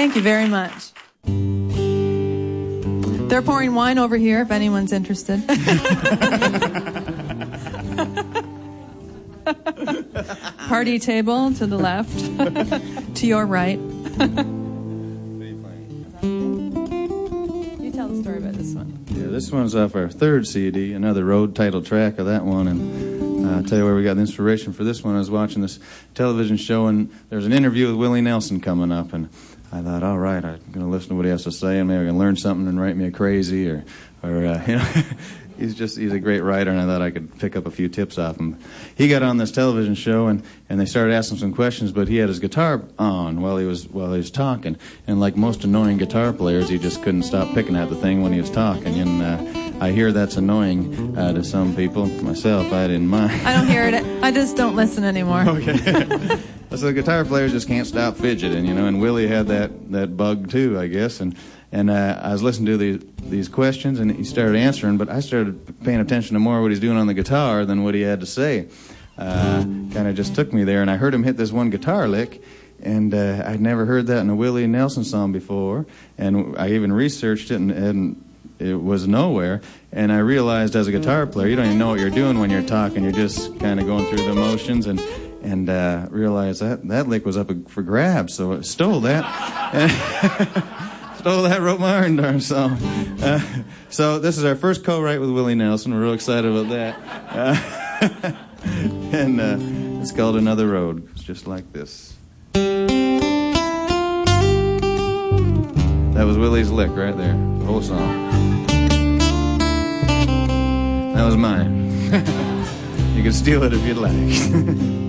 Thank you very much. They're pouring wine over here if anyone's interested. Party table to the left, to your right. You tell the story about this one. Yeah, this one's off our third CD, another road title track of that one, and I'll tell you where we got the inspiration for this one. I was watching this television show, and there's an interview with Willie Nelson coming up, and I thought, all right, I'm going to listen to what he has to say, and maybe I can learn something and write me a crazy, or you know. He's a great writer, and I thought I could pick up a few tips off him. He got on this television show, and they started asking some questions, but he had his guitar on while he was talking. And like most annoying guitar players, he just couldn't stop picking at the thing when he was talking. And I hear that's annoying to some people. Myself, I didn't mind. I don't hear it. I just don't listen anymore. Okay. So the guitar players just can't stop fidgeting, you know. And Willie had that bug too, I guess. And I was listening to these questions, and he started answering, but I started paying attention to more what he's doing on the guitar than what he had to say. Kind of just took me there, and I heard him hit this one guitar lick, and I'd never heard that in a Willie Nelson song before, and I even researched it, and it was nowhere, and I realized as a guitar player, you don't even know what you're doing when you're talking. You're just kind of going through the motions, and realized that lick was up for grabs, so I stole that. Stole that, wrote my own darn song. So this is our first co-write with Willie Nelson. We're real excited about that. And it's called Another Road. It's just like this. That was Willie's lick right there, the whole song. That was mine. You can steal it if you'd like.